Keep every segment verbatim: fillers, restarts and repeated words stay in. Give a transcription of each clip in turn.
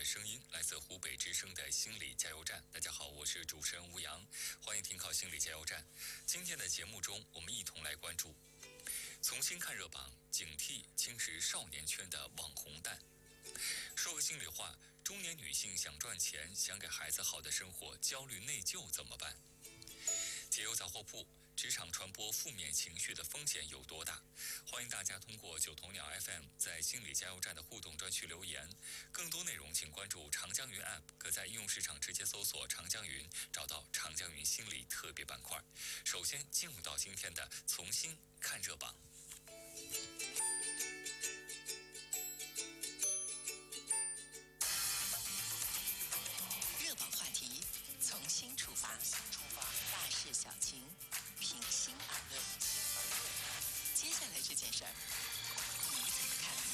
的声音来自湖北之声的心理加油站。大家好，我是主持人吴阳，欢迎停靠心理加油站。今天的节目中，我们一同来关注：重新看热榜，警惕侵蚀少年圈的网红蛋。说个心里话，中年女性想赚钱，想给孩子好的生活，焦虑内疚怎么办？解忧杂货铺，职场传播负面情绪的风险有多大？欢迎大家通过九头鸟 F M 在心理加油站的互动专区留言。更多内容请关注长江云 App， 可在应用市场直接搜索长江云，找到长江云心理特别板块。首先进入到今天的重新看热榜。 热榜话题，从新出发，大事小情，平心而论。接下来这件事儿，你怎么看？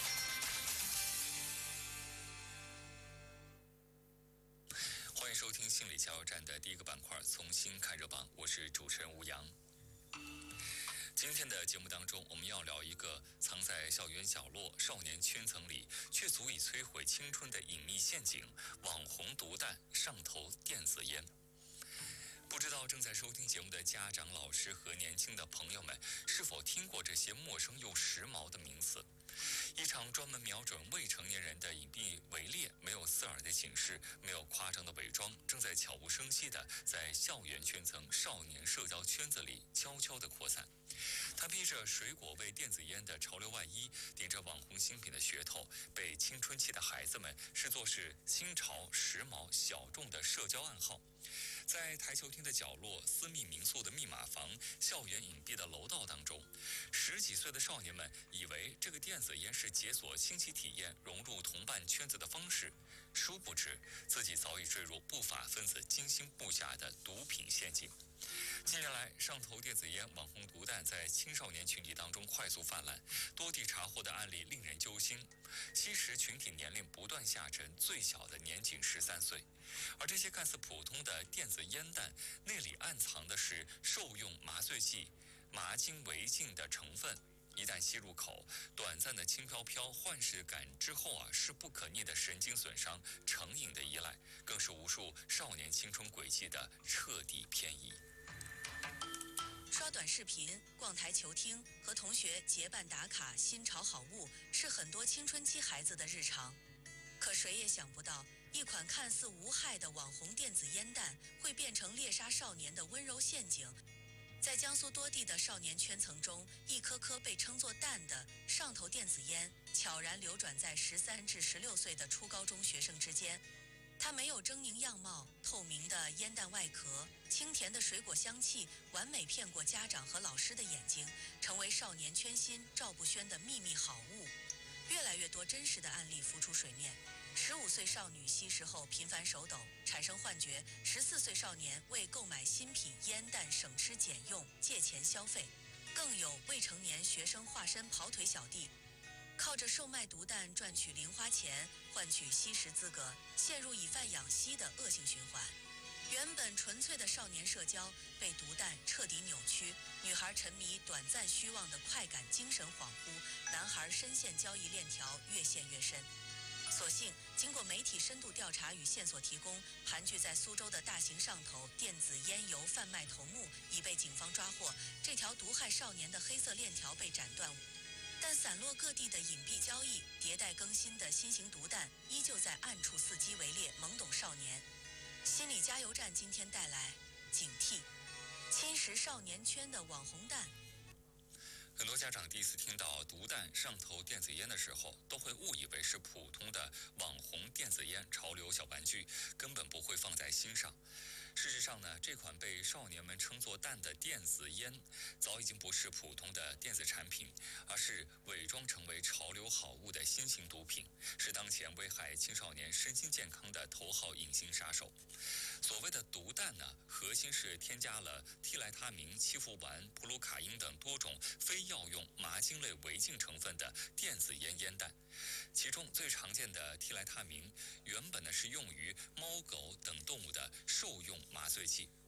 欢迎收听心理加油站的第一个板块，重新看热榜，我是主持人吴阳。今天的节目当中，我们要聊一个藏在校园角落、少年圈层里却足以摧毁青春的隐秘陷阱——网红毒弹上头电子烟。不知道正在收听节目的家长、老师和年轻的朋友们，是否听过这些陌生又时髦的名词？一场专门瞄准未成年人的隐蔽围猎，没有刺耳的警示，没有夸张的伪装，正在悄无声息地在校园圈层、少年社交圈子里悄悄地扩散。它披着水果味电子烟的潮流外衣，顶着网红新品的噱头，被青春期的孩子们视作是新潮、时髦、小众的社交暗号。在台球厅的角落、私密民宿的密码房、校园隐蔽的楼道当中，十几岁的少年们以为这个电子烟是解锁新奇体验、融入同伴圈子的方式，殊不知自己早已坠入不法分子精心布下的毒品陷阱。近年来，上头电子烟、网红毒弹在青少年群体当中快速泛滥，多地查获的案例令人揪心。吸食群体年龄不断下沉，最小的年仅十三岁。而这些看似普通的电子烟弹，内里暗藏的是受用麻醉剂、麻精违禁的成分。一旦吸入口，短暂的轻飘飘幻视感之后啊，是不可逆的神经损伤、成瘾的依赖，更是无数少年青春轨迹的彻底偏移。 刷短视频、逛台球厅和同学结伴打卡新潮好物，是很多青春期孩子的日常。可谁也想不到，一款看似无害的网红电子烟弹，会变成猎杀少年的温柔陷阱。在江苏多地的少年圈层中，一颗颗被称作蛋的上头电子烟，悄然流转在十三至十六岁的初高中学生之间。它没有狰狞样貌，透明的烟弹外壳，清甜的水果香气，完美骗过家长和老师的眼睛，成为少年圈心赵不宣的秘密好物。越来越多真实的案例浮出水面。十五岁少女吸食后频繁手抖，产生幻觉；十四岁少年为购买新品烟弹省吃俭用，借钱消费；更有未成年学生化身跑腿小弟，靠着售卖毒弹赚取零花钱，换取吸食资格，陷入以贩养吸的恶性循环。原本纯粹的少年社交被毒弹彻底扭曲，女孩沉迷短暂虚妄的快感，精神恍惚；男孩深陷交易链条，越陷越深。所幸，经过媒体深度调查与线索提供，盘踞在苏州的大型上头电子烟油贩卖头目已被警方抓获，这条毒害少年的黑色链条被斩断。但散落各地的隐蔽交易、迭代更新的新型毒弹，依旧在暗处伺机围猎懵懂少年。心理加油站今天带来警惕，侵蚀少年圈的网红弹。 很多家长第一次听到毒弹上头电子烟的时候，都会误以为是普通的网红电子烟潮流小玩具，根本不会放在心上。事实上呢，这款被少年们称作蛋的电子烟，早已经不是普通的电子产品，而是伪装成为潮流好物的新型毒品，是当前危害青少年身心健康的头号隐形杀手。所谓的毒弹呢，核心是添加了替莱他明、七氟烷、普鲁卡因等多种非药用麻精类违禁成分的电子烟烟弹。其中最常见的替莱他明原本呢是用于猫狗等动物的兽用麻醉剂，